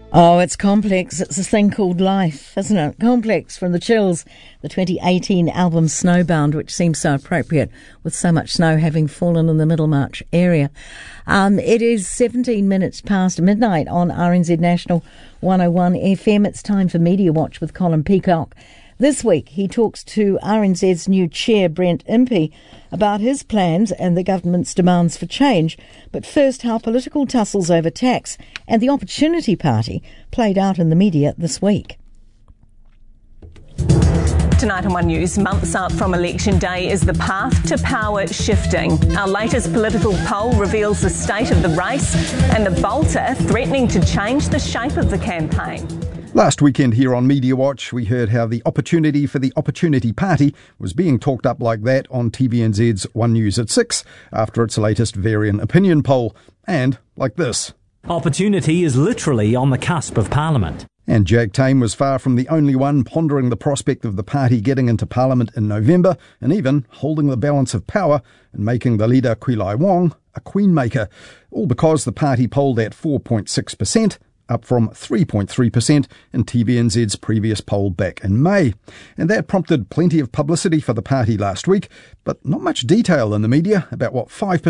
Oh, it's complex. It's this thing called life, isn't it? Complex from the Chills, the 2018 album Snowbound, which seems so appropriate with so much snow having fallen in the Middlemarch area. It is 17 minutes past midnight on RNZ National 101 FM. It's time for Media Watch with Colin Peacock. This week, he talks to RNZ's new chair, Brent Impey, about his plans and the government's demands for change. But first, how political tussles over tax and the Opportunity Party played out in the media this week. Tonight on One News, months up from election day, is the path to power shifting? Our latest political poll reveals the state of the race and the bolter threatening to change the shape of the campaign. Last weekend here on Media Watch, we heard how the opportunity for the Opportunity Party was being talked up like that on TVNZ's One News at 6 after its latest variant opinion poll. And like this. Opportunity is literally on the cusp of Parliament. And Jack Tame was far from the only one pondering the prospect of the party getting into Parliament in November and even holding the balance of power and making the leader Kwilai Wong a queenmaker. All because the party polled at 4.6%. Up from 3.3% in TVNZ's previous poll back in May. And that prompted plenty of publicity for the party last week, but not much detail in the media about what 5%